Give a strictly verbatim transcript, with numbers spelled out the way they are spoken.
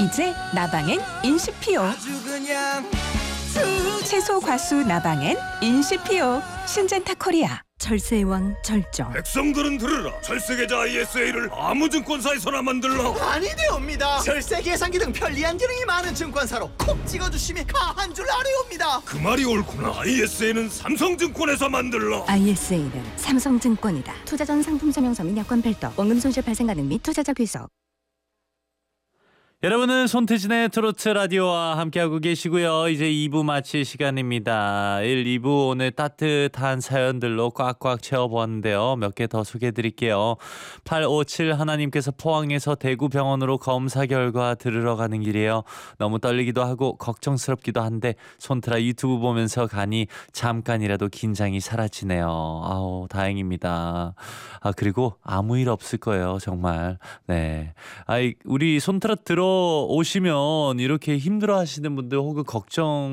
이제 나방엔 인시피오. 아주 그냥 채소 과수 나방엔 인시피오. 신젠타 코리아. 절세의 왕 절정. 백성들은 들으라. 절세계좌 아이에스에이를 아무 증권사에서나 만들라. 아니되옵니다. 절세 계산기 등 편리한 기능이 많은 증권사로 콕 찍어주심이 가한 줄 아뢰옵니다. 그 말이 옳구나. 아이에스에이는 삼성증권에서 만들라. 아이에스에이는 삼성증권이다. 투자 전 상품 설명서 및 여건 별도. 원금 손실 발생 가능 및 투자자 귀속. 여러분은 손태진의 트로트 라디오와 함께하고 계시고요. 이제 이 부 마칠 시간입니다. 일, 이 부 오늘 따뜻한 사연들로 꽉꽉 채워보았는데요. 몇 개 더 소개해드릴게요. 팔오칠 하나님께서 포항에서 대구병원으로 검사 결과 들으러 가는 길이에요. 너무 떨리기도 하고 걱정스럽기도 한데 손트라 유튜브 보면서 가니 잠깐이라도 긴장이 사라지네요. 아우 다행입니다. 아 그리고 아무 일 없을 거예요. 정말. 네. 아이 우리 손트라 들어 오시면 이렇게 힘들어 하시는 분들 혹은 걱정